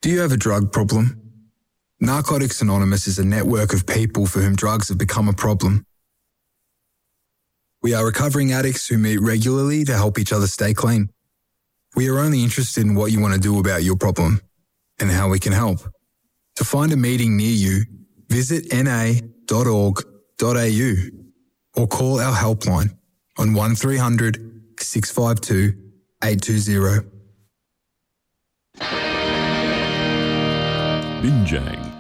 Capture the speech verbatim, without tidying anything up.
Do you have a drug problem? Narcotics Anonymous is a network of people for whom drugs have become a problem. We are recovering addicts who meet regularly to help each other stay clean. We are only interested in what you want to do about your problem and how we can help. To find a meeting near you, visit n a dot org dot a u or call our helpline on one three hundred six five two eight two zero. Binjang